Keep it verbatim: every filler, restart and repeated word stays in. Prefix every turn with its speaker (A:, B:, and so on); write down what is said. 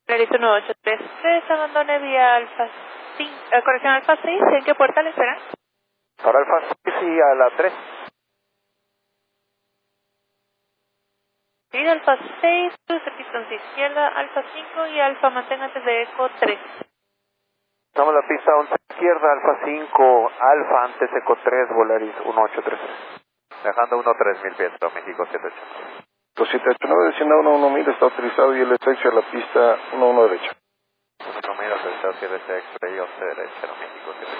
A: Polaris uno ocho tres tres, abandone vía Alfa cinco, eh, corrección Alfa seis, ¿en qué puerta le esperan?
B: Para Alfa seis y a la tres.
A: Sí, Alfa seis, cruce pista izquierda, Alfa cinco y Alfa manténgase de Eco tres.
B: Estamos en la pista once izquierda, Alfa cinco, Alfa antes Eco tres, Volaris uno ocho tres tres. Dejando uno tres mil pies, México siete ocho.
C: dos siete ocho nueve, descienda uno uno mil, está autorizado y el taxi a la pista uno uno derecha.
B: uno mil, autorizado siete X, once derecha, México siete ocho.